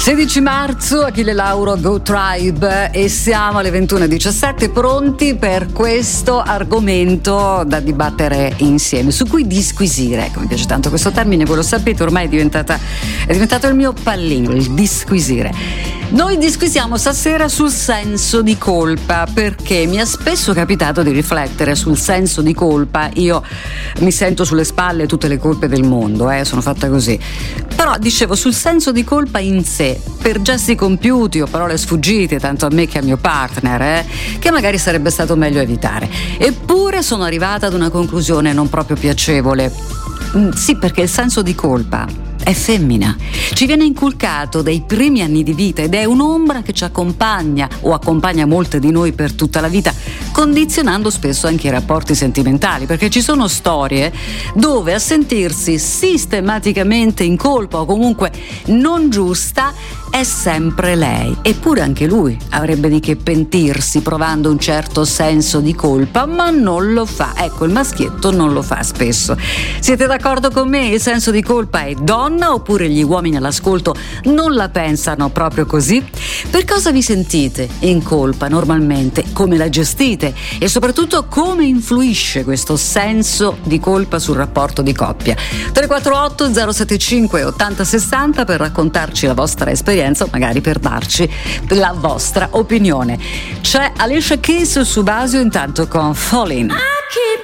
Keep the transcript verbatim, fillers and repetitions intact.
sedici marzo, Achille Lauro, Go Tribe, e siamo alle ventuno e diciassette pronti per questo argomento da dibattere insieme, su cui disquisire. Ecco, mi piace tanto questo termine, voi lo sapete, ormai è, diventata, è diventato il mio pallino, il disquisire. Noi disquisiamo stasera sul senso di colpa, perché mi è spesso capitato di riflettere sul senso di colpa. Io mi sento sulle spalle tutte le colpe del mondo, eh, sono fatta così. Però dicevo sul senso di colpa in sé, per gesti compiuti o parole sfuggite, tanto a me che a mio partner, eh, che magari sarebbe stato meglio evitare. Eppure sono arrivata ad una conclusione non proprio piacevole. Mm, sì, perché il senso di colpa è femmina, ci viene inculcato dai primi anni di vita ed è un'ombra che ci accompagna o accompagna molte di noi per tutta la vita, condizionando spesso anche i rapporti sentimentali, perché ci sono storie dove a sentirsi sistematicamente in colpa o comunque non giusta è sempre lei, eppure anche lui avrebbe di che pentirsi provando un certo senso di colpa, ma non lo fa. Ecco, il maschietto non lo fa spesso. Siete d'accordo con me? Il senso di colpa è donna, oppure gli uomini all'ascolto non la pensano proprio così? Per cosa vi sentite in colpa normalmente? Come la gestite? E soprattutto come influisce questo senso di colpa sul rapporto di coppia? tre quattro otto zero sette cinque otto zero sei zero per raccontarci la vostra esperienza o magari per darci la vostra opinione. C'è Alicia Keys su Basio intanto con Falling.